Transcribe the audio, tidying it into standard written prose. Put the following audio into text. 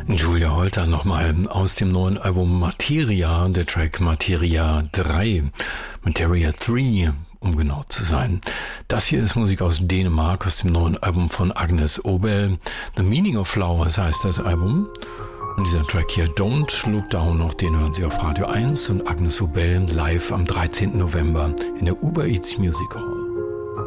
Julia Holter nochmal aus dem neuen Album Materia, der Track Materia 3, Materia 3, um genau zu sein. Das hier ist Musik aus Dänemark, aus dem neuen Album von Agnes Obel. The Meaning of Flowers heißt das Album. Und dieser Track hier, Don't Look Down, noch den hören Sie auf Radio 1 und Agnes Obel live am 13. November in der Uber Eats Music Hall.